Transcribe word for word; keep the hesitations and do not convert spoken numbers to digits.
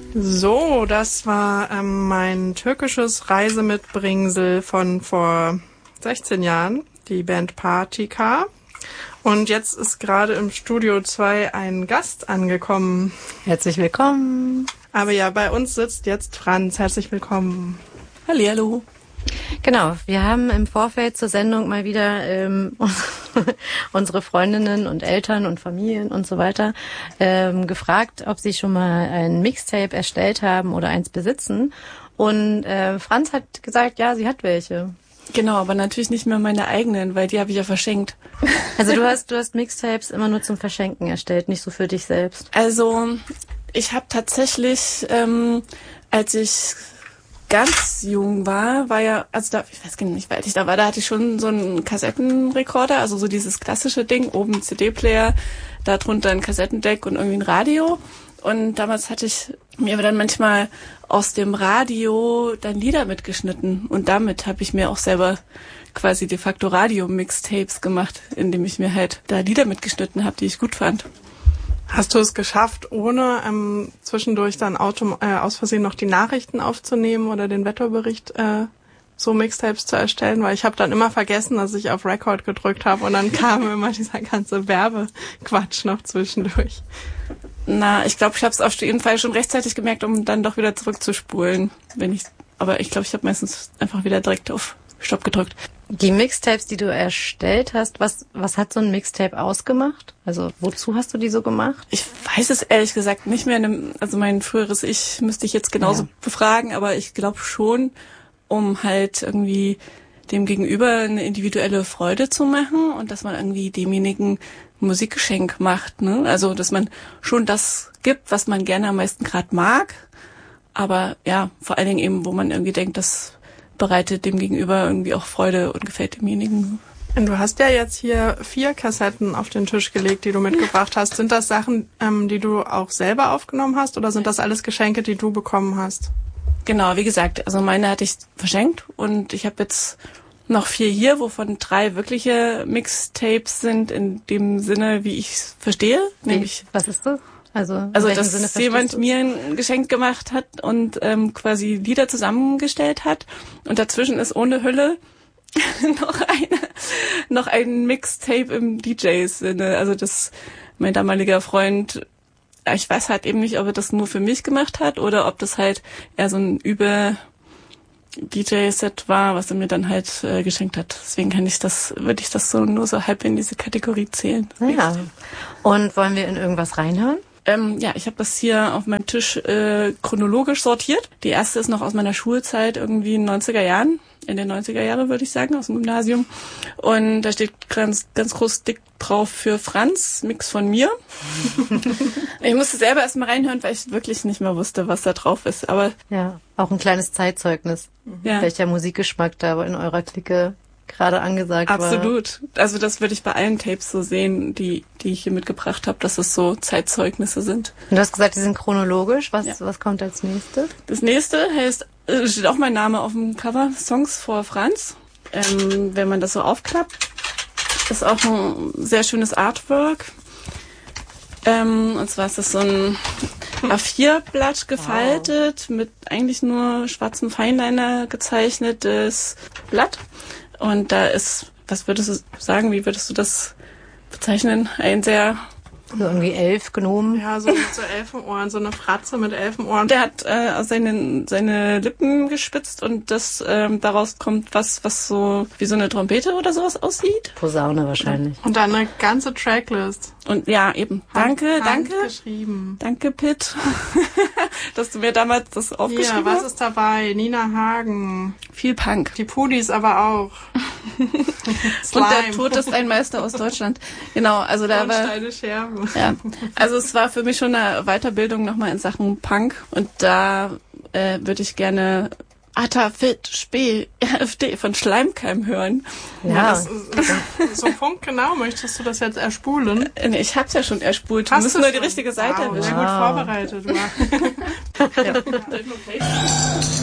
So, das war ähm, mein türkisches Reisemitbringsel von vor sechzehn Jahren, die Band Partika. Und jetzt ist gerade im Studio zwei ein Gast angekommen. Herzlich willkommen. Aber ja, bei uns sitzt jetzt Franz. Herzlich willkommen. Hallihallo. Genau, wir haben im Vorfeld zur Sendung mal wieder ähm, unsere Freundinnen und Eltern und Familien und so weiter ähm, gefragt, ob sie schon mal ein Mixtape erstellt haben oder eins besitzen. Und äh, Franz hat gesagt, ja, sie hat welche. Genau, aber natürlich nicht mehr meine eigenen, weil die habe ich ja verschenkt. Also du hast du hast Mixtapes immer nur zum Verschenken erstellt, nicht so für dich selbst. Also ich habe tatsächlich, ähm, als ich ganz jung war, war ja, also da, ich weiß gar nicht, wie alt ich da war, da hatte ich schon so einen Kassettenrekorder, also so dieses klassische Ding, oben C D-Player, da drunter ein Kassettendeck und irgendwie ein Radio. Und damals hatte ich mir dann manchmal aus dem Radio dann Lieder mitgeschnitten. Und damit habe ich mir auch selber quasi de facto Radio-Mixtapes gemacht, indem ich mir halt da Lieder mitgeschnitten habe, die ich gut fand. Hast du es geschafft, ohne ähm, zwischendurch dann autom- äh, aus Versehen noch die Nachrichten aufzunehmen oder den Wetterbericht äh, so Mixtapes zu erstellen? Weil ich habe dann immer vergessen, dass ich auf Record gedrückt habe und dann kam immer dieser ganze Werbequatsch noch zwischendurch. Na, ich glaube, ich habe es auf jeden Fall schon rechtzeitig gemerkt, um dann doch wieder zurückzuspulen. Wenn ich, aber ich glaube, ich habe meistens einfach wieder direkt auf Stopp gedrückt. Die Mixtapes, die du erstellt hast, was was hat so ein Mixtape ausgemacht? Also wozu hast du die so gemacht? Ich weiß es ehrlich gesagt nicht mehr. Also mein früheres Ich müsste ich jetzt genauso ja. befragen, aber ich glaube schon, um halt irgendwie dem Gegenüber eine individuelle Freude zu machen und dass man irgendwie demjenigen ein Musikgeschenk macht, ne? Also dass man schon das gibt, was man gerne am meisten gerade mag, aber ja, vor allen Dingen eben, wo man irgendwie denkt, das bereitet dem Gegenüber irgendwie auch Freude und gefällt demjenigen. Und du hast ja jetzt hier vier Kassetten auf den Tisch gelegt, die du mitgebracht hast. Sind das Sachen, ähm, die du auch selber aufgenommen hast oder sind das alles Geschenke, die du bekommen hast? Genau, wie gesagt, also meine hatte ich verschenkt und ich habe jetzt noch vier hier, wovon drei wirkliche Mixtapes sind, in dem Sinne, wie ich es verstehe. Wie, nämlich, was ist das? Also, also dass Sinne jemand mir ein Geschenk gemacht hat und ähm, quasi Lieder zusammengestellt hat und dazwischen ist ohne Hülle noch eine, noch ein Mixtape im D J-Sinne. Also das mein damaliger Freund, ich weiß halt eben nicht, ob er das nur für mich gemacht hat oder ob das halt eher so ein über D J-Set war, was er mir dann halt äh, geschenkt hat. Deswegen kann ich das, würde ich das so nur so halb in diese Kategorie zählen. Ja. Und wollen wir in irgendwas reinhören? Ähm, ja, ich habe das hier auf meinem Tisch äh, chronologisch sortiert. Die erste ist noch aus meiner Schulzeit, irgendwie in den neunziger Jahren, in den neunziger Jahre würde ich sagen, aus dem Gymnasium. Und da steht ganz, ganz groß dick drauf für Franz, Mix von mir. Ich musste selber erst mal reinhören, weil ich wirklich nicht mehr wusste, was da drauf ist. Aber ja, auch ein kleines Zeitzeugnis, ja. Welcher Musikgeschmack da in eurer Clique gerade angesagt Absolut. war. Absolut. Also das würde ich bei allen Tapes so sehen, die die ich hier mitgebracht habe, dass es so Zeitzeugnisse sind. Und du hast gesagt, die sind chronologisch. Was, ja. was kommt als nächstes? Das nächste heißt, äh, steht auch mein Name auf dem Cover, Songs for Franz. Ähm, wenn man das so aufklappt, ist auch ein sehr schönes Artwork. Ähm, und zwar ist das so ein A vier Blatt gefaltet, wow. mit eigentlich nur schwarzem Feinliner gezeichnetes Blatt. Und da ist, was würdest du sagen, wie würdest du das bezeichnen? Ein sehr... So irgendwie elf Gnomen. Ja, so mit so Elfenohren, so eine Fratze mit Elfenohren. Der hat äh, seine, seine Lippen gespitzt und das ähm, daraus kommt was, was so wie so eine Trompete oder sowas aussieht. Posaune wahrscheinlich. Und dann eine ganze Tracklist. Und ja, eben. Hand, danke, Hand danke. geschrieben. Danke, Pitt, dass du mir damals das aufgeschrieben ja, hast. Ja, was ist dabei? Nina Hagen. Viel Punk. Die Pudis aber auch. Und der Tod ist ein Meister aus Deutschland. Genau, also da war... Steine Scherben. Ja, also es war für mich schon eine Weiterbildung nochmal in Sachen Punk und da äh, würde ich gerne Atta Fit Spee R F D von Schleimkeim hören. Ja, ja das, so punktgenau. Möchtest du das jetzt erspulen? Äh, nee, ich hab's ja schon erspult. Du musst nur die richtige Seite wow, erwischen. Sehr gut vorbereitet. Ja.